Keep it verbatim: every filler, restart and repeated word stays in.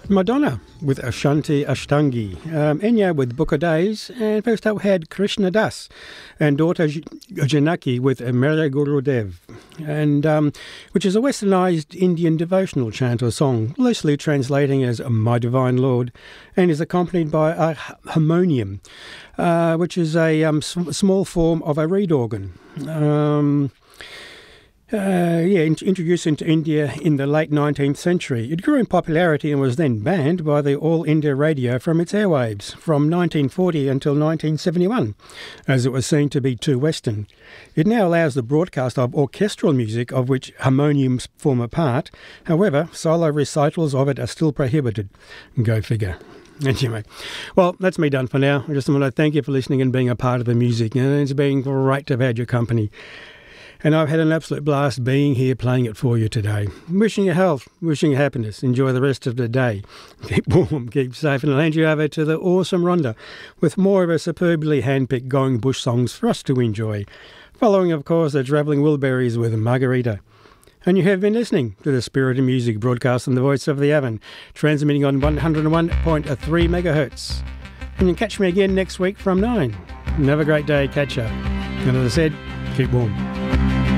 Madonna with Ashanti Ashtangi, um, Enya with Book of Days, and first up we had Krishna Das and daughter J- Janaki with Merya Gurudev, and um, which is a westernized Indian devotional chant or song, loosely translating as My Divine Lord, and is accompanied by a harmonium, uh, which is a um, s- small form of a reed organ. Um, Uh, yeah, in- introduced into India in the late nineteenth century. It grew in popularity and was then banned by the All India Radio from its airwaves from nineteen forty until nineteen seventy-one, as it was seen to be too Western. It now allows the broadcast of orchestral music, of which harmoniums form a part. However, solo recitals of it are still prohibited. Go figure. Anyway, well, that's me done for now. I just want to thank you for listening and being a part of the music. And it's been great to have had your company. And I've had an absolute blast being here playing it for you today. Wishing you health, wishing you happiness. Enjoy the rest of the day. Keep warm, keep safe, and I'll hand you over to the awesome Rhonda with more of her superbly handpicked Going Bush songs for us to enjoy. Following, of course, the Travelling Wilburys with Margarita. And you have been listening to the Spirit of Music broadcast on the Voice of the Avon, transmitting on one oh one point three megahertz. And you can catch me again next week from nine. And have a great day. Catch up. And as I said, keep warm.